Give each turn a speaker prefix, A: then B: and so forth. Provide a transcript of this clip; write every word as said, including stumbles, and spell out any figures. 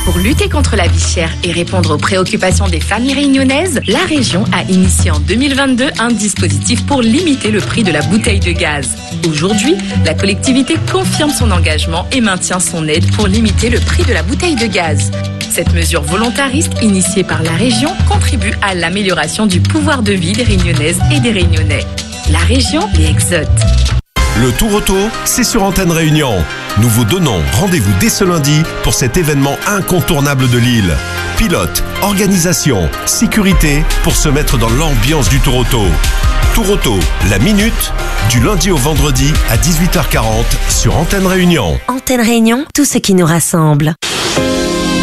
A: Pour lutter contre la vie chère et répondre aux préoccupations des familles réunionnaises, la région a initié en deux mille vingt-deux un dispositif pour limiter le prix de la bouteille de gaz. Aujourd'hui, la collectivité confirme son engagement et maintient son aide pour limiter le prix de la bouteille de gaz. Cette mesure volontariste, initiée par la région, contribue à l'amélioration du pouvoir de vie des Réunionnaises et des Réunionnais. La région les exote.
B: Le Tour Auto, c'est sur Antenne Réunion. Nous vous donnons rendez-vous dès ce lundi pour cet événement incontournable de l'île. Pilote, organisation, sécurité pour se mettre dans l'ambiance du Tour Auto. Tour Auto, la minute, du lundi au vendredi à dix-huit heures quarante sur Antenne Réunion.
C: Antenne Réunion, tout ce qui nous rassemble.